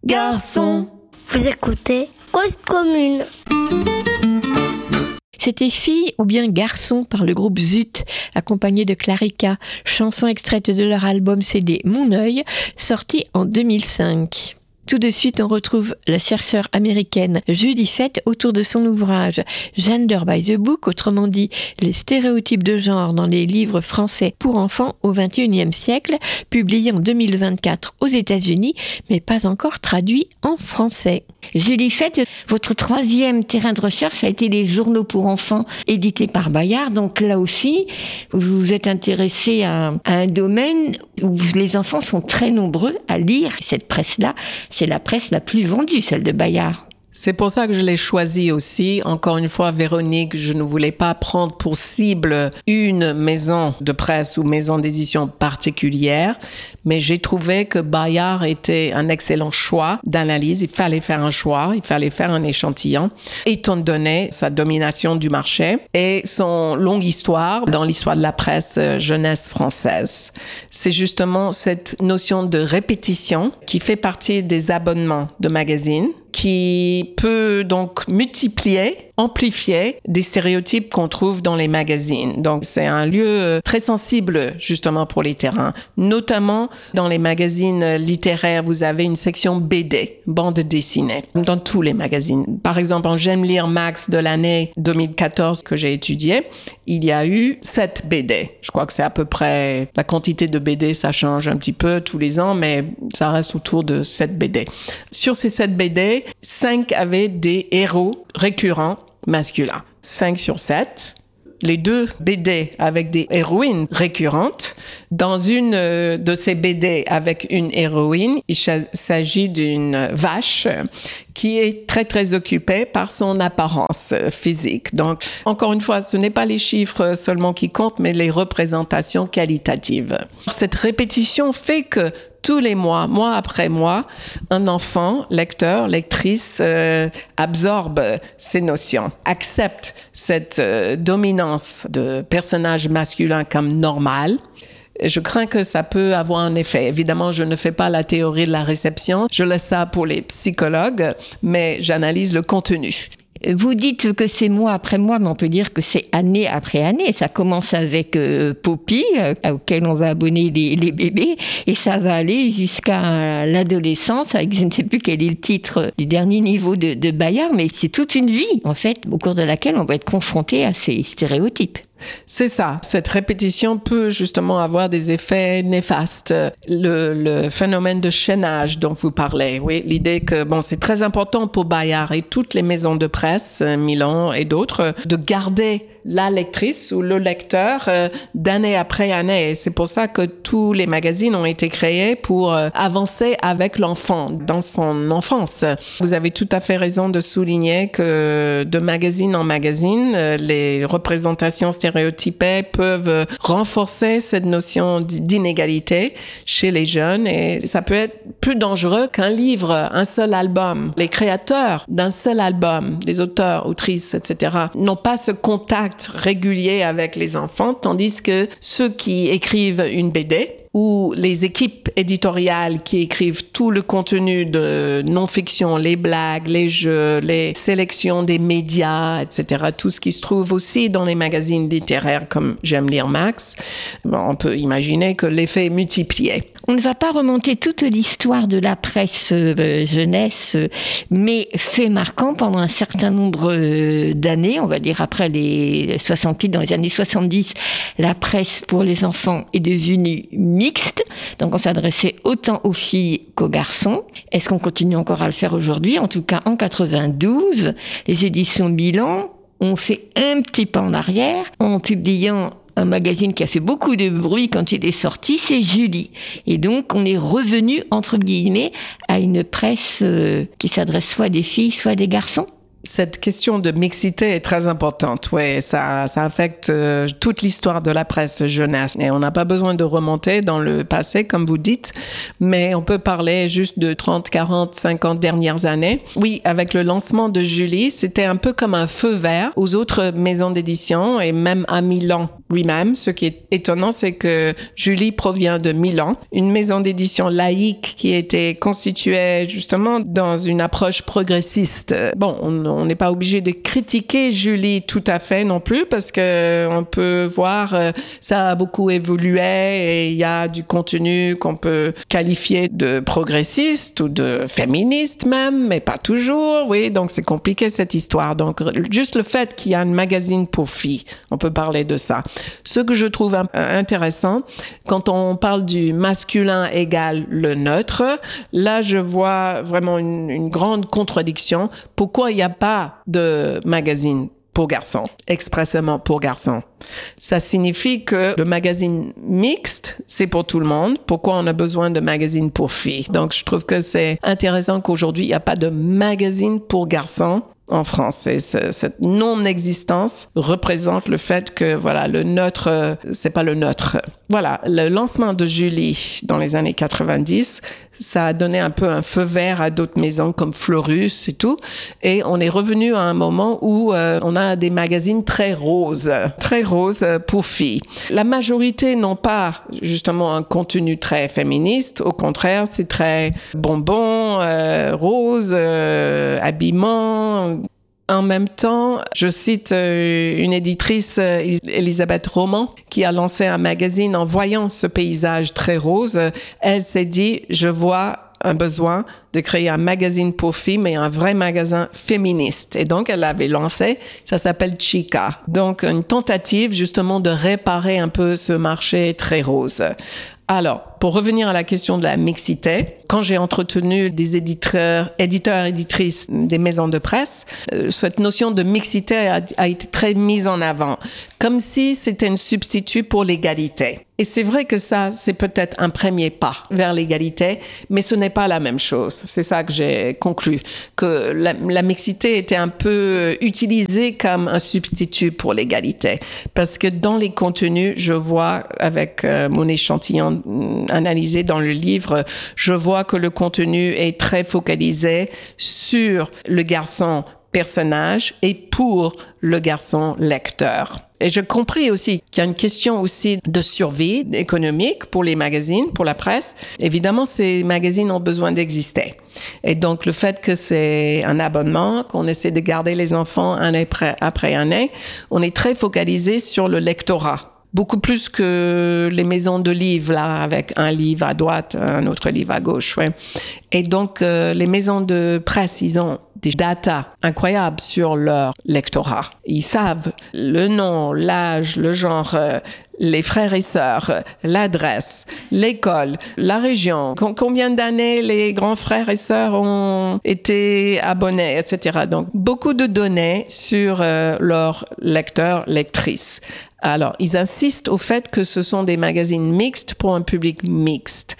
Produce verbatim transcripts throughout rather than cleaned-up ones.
garçon. Vous écoutez Cause Commune. C'était Fille ou bien Garçon par le groupe Zut, accompagné de Clarica, chanson extraite de leur album C D Mon œil, sorti en deux mille cinq. Tout de suite, on retrouve la chercheure américaine Julie Fett autour de son ouvrage Gender by the Book, autrement dit les stéréotypes de genre dans les livres français pour enfants au vingt et unième siècle, publié en deux mille vingt-quatre aux États-Unis, mais pas encore traduit en français. Julie Fett, votre troisième terrain de recherche a été les journaux pour enfants édités par Bayard. Donc là aussi, vous vous êtes intéressé à, à un domaine où les enfants sont très nombreux à lire cette presse-là. C'est la presse la plus vendue, celle de Bayard. C'est pour ça que je l'ai choisi aussi. Encore une fois, Véronique, je ne voulais pas prendre pour cible une maison de presse ou maison d'édition particulière, mais j'ai trouvé que Bayard était un excellent choix d'analyse. Il fallait faire un choix, il fallait faire un échantillon, étant donné sa domination du marché et son longue histoire dans l'histoire de la presse jeunesse française. C'est justement cette notion de répétition qui fait partie des abonnements de magazines, qui peut donc multiplier, amplifier des stéréotypes qu'on trouve dans les magazines. Donc, c'est un lieu très sensible, justement, pour les terrains. Notamment, dans les magazines littéraires, vous avez une section B D, bande dessinée, dans tous les magazines. Par exemple, en J'aime lire Max de l'année deux mille quatorze que j'ai étudié, il y a eu sept B D. Je crois que c'est à peu près, la quantité de B D, ça change un petit peu tous les ans, mais ça reste autour de sept B D. Sur ces sept B D, cinq avaient des héros récurrents masculins. cinq sur sept. Les deux B D avec des héroïnes récurrentes. Dans une de ces B D avec une héroïne, il s'agit d'une vache qui est très, très occupée par son apparence physique. Donc, encore une fois, ce n'est pas les chiffres seulement qui comptent, mais les représentations qualitatives. Cette répétition fait que tous les mois, mois après mois, un enfant, lecteur, lectrice, euh, absorbe ces notions, accepte cette euh, dominance de personnages masculins comme normal. Je crains que ça peut avoir un effet. Évidemment, je ne fais pas la théorie de la réception. Je laisse ça pour les psychologues, mais j'analyse le contenu. Vous dites que c'est mois après mois, mais on peut dire que c'est année après année. Ça commence avec euh, Poppy, euh, auquel on va abonner les, les bébés, et ça va aller jusqu'à l'adolescence, avec je ne sais plus quel est le titre du dernier niveau de, de Bayard, mais c'est toute une vie, en fait, au cours de laquelle on va être confronté à ces stéréotypes. C'est ça. Cette répétition peut justement avoir des effets néfastes. Le, le phénomène de chaînage dont vous parlez, oui, l'idée que bon, c'est très important pour Bayard et toutes les maisons de presse, Milan et d'autres, de garder la lectrice ou le lecteur euh, d'année après année. Et c'est pour ça que tous les magazines ont été créés pour euh, avancer avec l'enfant dans son enfance. Vous avez tout à fait raison de souligner que de magazine en magazine, euh, les représentations stéréotypées peuvent renforcer cette notion d'inégalité chez les jeunes et ça peut être plus dangereux qu'un livre, un seul album. Les créateurs d'un seul album, les auteurs, autrices, et cetera, n'ont pas ce contact régulier avec les enfants, tandis que ceux qui écrivent une B D ou les équipes éditoriales qui écrivent tout le contenu de non-fiction, les blagues, les jeux, les sélections des médias, et cetera, tout ce qui se trouve aussi dans les magazines littéraires comme J'aime lire Max, bon, on peut imaginer que l'effet est multiplié. On ne va pas remonter toute l'histoire de la presse euh, jeunesse, euh, mais fait marquant pendant un certain nombre euh, d'années, on va dire après les soixante-dix, dans les années soixante-dix, la presse pour les enfants est devenue mixte, donc on s'adressait autant aux filles qu'aux garçons. Est-ce qu'on continue encore à le faire aujourd'hui? En tout cas, en quatre-vingt-douze, les éditions Milan ont fait un petit pas en arrière en publiant un magazine qui a fait beaucoup de bruit quand il est sorti, c'est Julie. Et donc, on est revenu, entre guillemets, à une presse euh, qui s'adresse soit à des filles, soit à des garçons. Cette question de mixité est très importante. Ouais, ça, ça affecte euh, toute l'histoire de la presse jeunesse. Et on n'a pas besoin de remonter dans le passé, comme vous dites, mais on peut parler juste de trente, quarante, cinquante dernières années. Oui, avec le lancement de Julie, c'était un peu comme un feu vert aux autres maisons d'édition et même à Milan lui-même. Ce qui est étonnant, c'est que Julie provient de Milan, une maison d'édition laïque qui était constituée justement dans une approche progressiste. Bon, on n'est pas obligé de critiquer Julie tout à fait non plus, parce que on peut voir, euh, ça a beaucoup évolué et il y a du contenu qu'on peut qualifier de progressiste ou de féministe même, mais pas toujours, oui, donc c'est compliqué cette histoire. Donc, juste le fait qu'il y a un magazine pour filles, on peut parler de ça. Ce que je trouve intéressant, quand on parle du masculin égal le neutre, là, je vois vraiment une, une grande contradiction. Pourquoi il n'y a pas de magazine pour garçons, expressément pour garçons? Ça signifie que le magazine mixte, c'est pour tout le monde. Pourquoi on a besoin de magazine pour filles? Donc, je trouve que c'est intéressant qu'aujourd'hui, il n'y a pas de magazine pour garçons en France. Et ce, cette non-existence représente le fait que, voilà, le neutre, c'est pas le neutre. Voilà, le lancement de Julie dans les années quatre-vingt-dix, ça a donné un peu un feu vert à d'autres maisons comme Florus et tout. Et on est revenu à un moment où euh, on a des magazines très roses, très roses pour filles. La majorité n'ont pas justement un contenu très féministe. Au contraire, c'est très bonbon, euh, rose, euh, habillement. En même temps, je cite une éditrice, Elisabeth Roman, qui a lancé un magazine en voyant ce paysage très rose. Elle s'est dit, je vois un besoin de créer un magazine pour filles, mais un vrai magasin féministe. Et donc, elle l'avait lancé, ça s'appelle Chica. Donc, une tentative justement de réparer un peu ce marché très rose. Alors, pour revenir à la question de la mixité, quand j'ai entretenu des éditeurs, éditeurs, éditrices des maisons de presse, euh, cette notion de mixité a, a été très mise en avant, comme si c'était un substitut pour l'égalité. Et c'est vrai que ça, c'est peut-être un premier pas vers l'égalité, mais ce n'est pas la même chose. C'est ça que j'ai conclu, que la, la mixité était un peu utilisée comme un substitut pour l'égalité. Parce que dans les contenus, je vois, avec euh, mon échantillon analysé dans le livre, je vois que le contenu est très focalisé sur le garçon personnage et pour le garçon lecteur. Et j'ai compris aussi qu'il y a une question aussi de survie économique pour les magazines, pour la presse. Évidemment, ces magazines ont besoin d'exister. Et donc, le fait que c'est un abonnement, qu'on essaie de garder les enfants année après, après année, on est très focalisé sur le lectorat. Beaucoup plus que les maisons de livres, là, avec un livre à droite, un autre livre à gauche, ouais. Et donc, euh, les maisons de presse, ils ont des data incroyables sur leur lectorat. Ils savent le nom, l'âge, le genre, euh, les frères et sœurs, euh, l'adresse, l'école, la région, com- combien d'années les grands frères et sœurs ont été abonnés, et cetera. Donc, beaucoup de données sur euh, leurs lecteurs, lectrices. Alors, ils insistent au fait que ce sont des magazines mixtes pour un public mixte.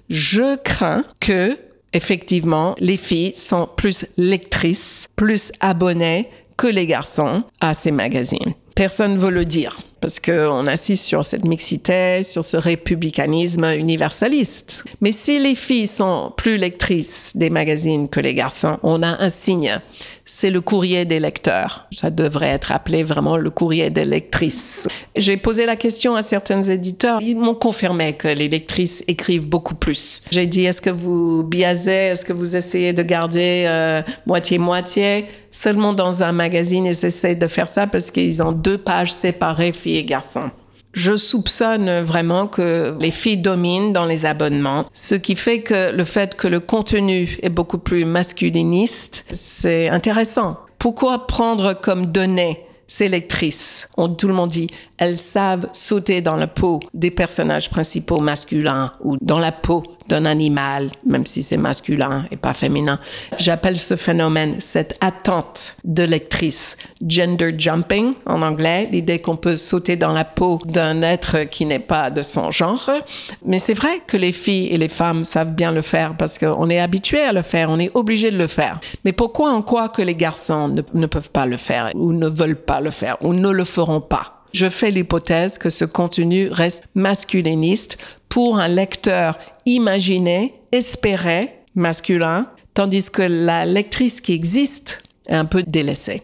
Je crains que, effectivement, les filles sont plus lectrices, plus abonnées que les garçons à ces magazines. Personne ne veut le dire, parce qu'on insiste sur cette mixité, sur ce républicanisme universaliste. Mais si les filles sont plus lectrices des magazines que les garçons, on a un signe. C'est le courrier des lecteurs. Ça devrait être appelé vraiment le courrier des lectrices. J'ai posé la question à certains éditeurs. Ils m'ont confirmé que les lectrices écrivent beaucoup plus. J'ai dit, est-ce que vous biaisez, est-ce que vous essayez de garder euh, moitié-moitié? Seulement dans un magazine, ils essaient de faire ça parce qu'ils ont deux pages séparées, filles et garçons. Je soupçonne vraiment que les filles dominent dans les abonnements, ce qui fait que le fait que le contenu est beaucoup plus masculiniste, c'est intéressant. Pourquoi prendre comme donnée ces lectrices? On, tout le monde dit, elles savent sauter dans la peau des personnages principaux masculins ou dans la peau d'un animal, même si c'est masculin et pas féminin. J'appelle ce phénomène cette attente de lectrice, gender jumping en anglais, l'idée qu'on peut sauter dans la peau d'un être qui n'est pas de son genre. Mais c'est vrai que les filles et les femmes savent bien le faire parce qu'on est habitué à le faire, on est obligé de le faire. Mais pourquoi on croit que les garçons ne, ne peuvent pas le faire ou ne veulent pas le faire ou ne le feront pas? Je fais l'hypothèse que ce contenu reste masculiniste pour un lecteur imaginé, espéré, masculin, tandis que la lectrice qui existe est un peu délaissée.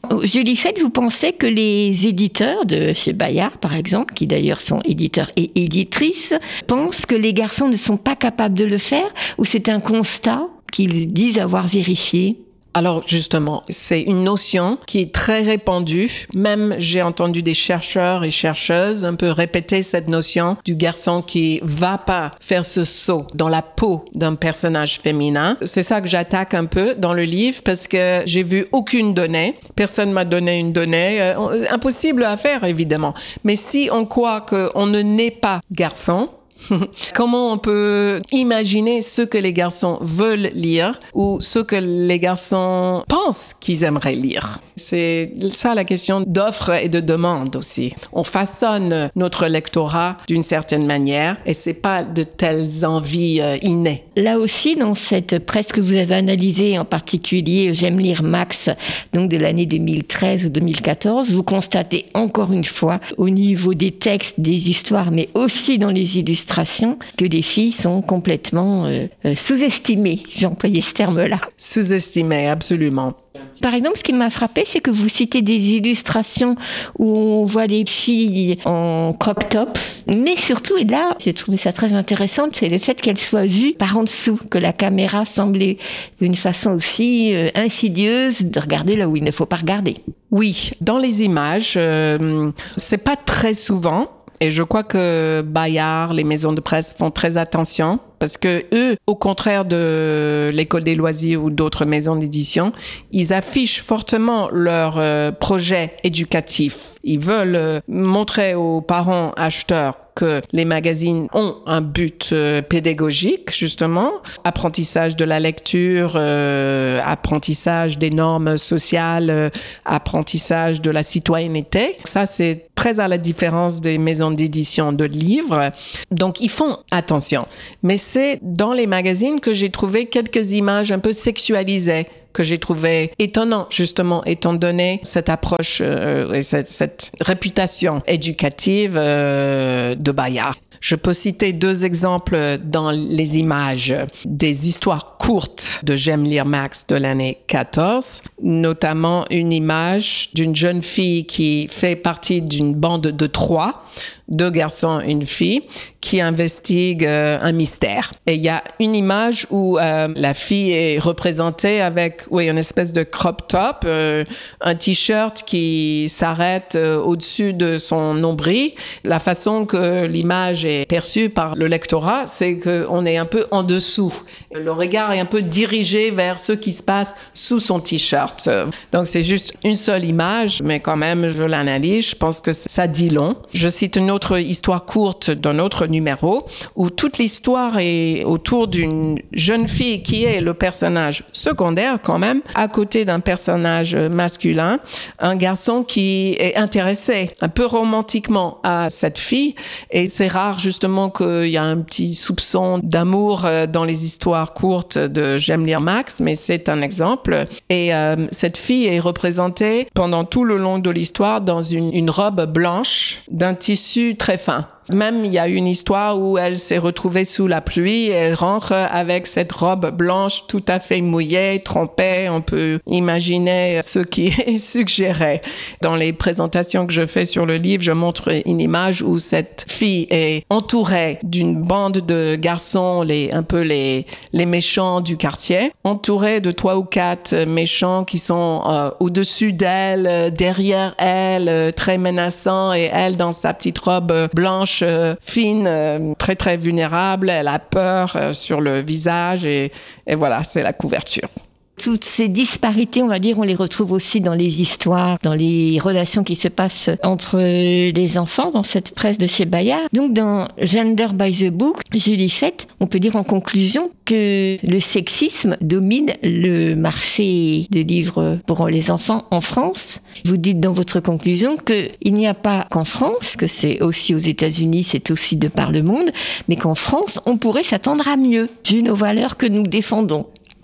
Julie Fett, vous pensez que les éditeurs de chez Bayard, par exemple, qui d'ailleurs sont éditeurs et éditrices, pensent que les garçons ne sont pas capables de le faire, ou c'est un constat qu'ils disent avoir vérifié ? Alors justement, c'est une notion qui est très répandue. Même j'ai entendu des chercheurs et chercheuses un peu répéter cette notion du garçon qui va pas faire ce saut dans la peau d'un personnage féminin. C'est ça que j'attaque un peu dans le livre parce que j'ai vu aucune donnée. Personne m'a donné une donnée. Euh, impossible à faire évidemment. Mais si on croit qu'on ne naît pas garçon, comment on peut imaginer ce que les garçons veulent lire ou ce que les garçons pensent qu'ils aimeraient lire? C'est ça la question d'offre et de demande aussi. On façonne notre lectorat d'une certaine manière et c'est pas de telles envies euh, innées. Là aussi, dans cette presse que vous avez analysée, en particulier J'aime lire Max, donc de l'année deux mille treize ou deux mille quatorze, vous constatez encore une fois, au niveau des textes, des histoires, mais aussi dans les illustrations, que les filles sont complètement euh, euh, sous-estimées. J'ai employé ce terme-là. Sous-estimées, absolument. Par exemple, ce qui m'a frappé, c'est que vous citez des illustrations où on voit des filles en crop-top, mais surtout, et là, j'ai trouvé ça très intéressant, c'est le fait qu'elles soient vues par en dessous, que la caméra semblait d'une façon aussi euh, insidieuse de regarder là où il ne faut pas regarder. Oui, dans les images, euh, c'est pas très souvent. Et je crois que Bayard, les maisons de presse font très attention parce que eux, au contraire de l'École des loisirs ou d'autres maisons d'édition, ils affichent fortement leur euh, projet éducatif. Ils veulent euh, montrer aux parents acheteurs que les magazines ont un but euh, pédagogique, justement, apprentissage de la lecture, euh, apprentissage des normes sociales, euh, apprentissage de la citoyenneté. Ça, c'est très à la différence des maisons d'édition de livres. Donc, ils font attention. Mais c'est dans les magazines que j'ai trouvé quelques images un peu sexualisées, que j'ai trouvé étonnant, justement, étant donné cette approche euh, et cette, cette réputation éducative euh, de Bayard. Je peux citer deux exemples dans les images des histoires courtes de J'aime lire Max de l'année quatorze, notamment une image d'une jeune fille qui fait partie d'une bande de trois, deux garçons, une fille, qui investigue euh, un mystère. Et il y a une image où euh, la fille est représentée avec, oui, une espèce de crop top, euh, un t-shirt qui s'arrête euh, au-dessus de son nombril. La façon que l'image est perçue par le lectorat, c'est qu'on est un peu en dessous. Le regard est un peu dirigé vers ce qui se passe sous son t-shirt. Donc c'est juste une seule image, mais quand même, je l'analyse. Je pense que ça dit long. Je cite une autre histoire courte d'un autre numéro où toute l'histoire est autour d'une jeune fille qui est le personnage secondaire quand même, à côté d'un personnage masculin, un garçon qui est intéressé un peu romantiquement à cette fille. Et c'est rare justement qu'il y a un petit soupçon d'amour dans les histoires courtes de J'aime lire Max, mais c'est un exemple. Et euh, cette fille est représentée pendant tout le long de l'histoire dans une, une robe blanche d'un tissu très fin. Même, il y a une histoire où elle s'est retrouvée sous la pluie et elle rentre avec cette robe blanche tout à fait mouillée, trempée. On peut imaginer ce qui est suggéré. Dans les présentations que je fais sur le livre, je montre une image où cette fille est entourée d'une bande de garçons, les, un peu les, les méchants du quartier, entourée de trois ou quatre méchants qui sont euh, au-dessus d'elle, derrière elle, très menaçants, et elle dans sa petite robe blanche Euh, fine, euh, très très vulnérable, elle a peur euh, sur le visage et, et voilà, c'est la couverture. Toutes ces disparités, on va dire, on les retrouve aussi dans les histoires, dans les relations qui se passent entre les enfants dans cette presse de chez Bayard. Donc dans Gender by the Book, Julie Fett, on peut dire en conclusion que le sexisme domine le marché des livres pour les enfants en France. Vous dites dans votre conclusion qu'il n'y a pas qu'en France, que c'est aussi aux États-Unis, c'est aussi de par le monde, mais qu'en France, on pourrait s'attendre à mieux, vu nos valeurs que nous défendons.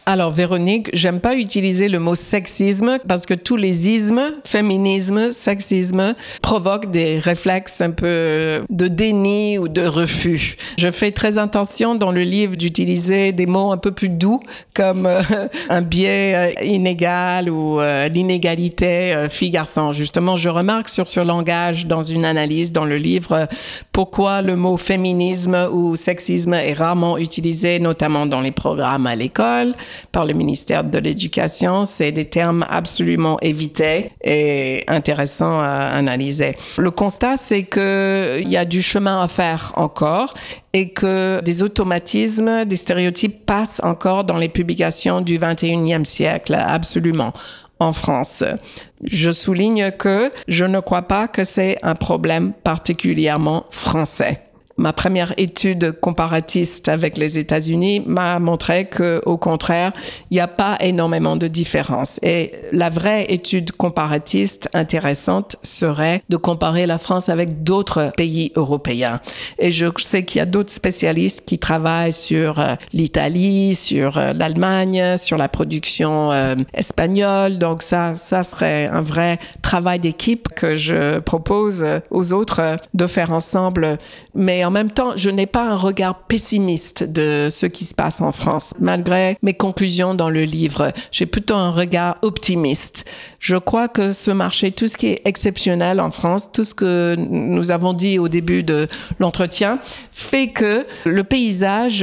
Alors Véronique, j'aime pas utiliser le mot sexisme parce que tous les ismes, féminisme, sexisme, provoquent des réflexes un peu de déni ou de refus. Je fais très attention dans le livre d'utiliser des mots un peu plus doux comme euh, un biais euh, inégal ou euh, l'inégalité euh, fille-garçon. Justement, je remarque sur ce langage dans une analyse dans le livre euh, pourquoi le mot féminisme ou sexisme est rarement utilisé, notamment dans les programmes à l'école, par le ministère de l'Éducation. C'est des termes absolument évités et intéressants à analyser. Le constat, c'est qu'il y a du chemin à faire encore et que des automatismes, des stéréotypes passent encore dans les publications du vingt et unième siècle, absolument. En France. Je souligne que je ne crois pas que c'est un problème particulièrement français. Ma première étude comparatiste avec les États-Unis m'a montré que, au contraire, il n'y a pas énormément de différences. Et la vraie étude comparatiste intéressante serait de comparer la France avec d'autres pays européens. Et je sais qu'il y a d'autres spécialistes qui travaillent sur euh, l'Italie, sur euh, l'Allemagne, sur la production euh, espagnole. Donc ça, ça serait un vrai travail d'équipe que je propose aux autres euh, de faire ensemble. Mais en même temps, je n'ai pas un regard pessimiste de ce qui se passe en France. Malgré mes conclusions dans le livre, j'ai plutôt un regard optimiste. Je crois que ce marché, tout ce qui est exceptionnel en France, tout ce que nous avons dit au début de l'entretien, fait que le paysage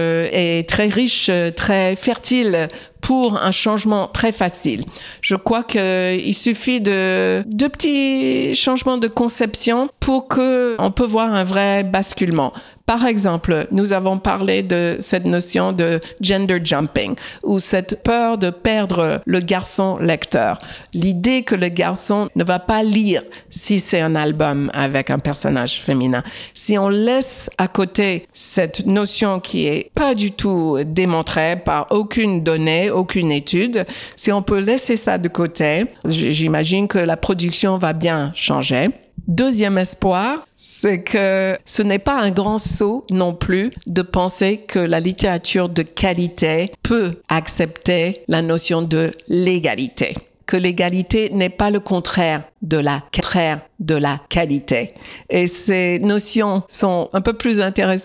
est très riche, très fertile pour un changement très facile. Je crois qu'il suffit de deux petits changements de conception pour qu'on peut voir un vrai basculement. Par exemple, nous avons parlé de cette notion de gender jumping, ou cette peur de perdre le garçon lecteur. L'idée que le garçon ne va pas lire si c'est un album avec un personnage féminin. Si on laisse à côté cette notion qui est pas du tout démontrée par aucune donnée, aucune étude, si on peut laisser ça de côté, j'imagine que la production va bien changer. Deuxième espoir, c'est que ce n'est pas un grand saut non plus de penser que la littérature de qualité peut accepter la notion de l'égalité. Que l'égalité n'est pas le contraire de la, contraire de la qualité. Et ces notions sont un peu plus intéressantes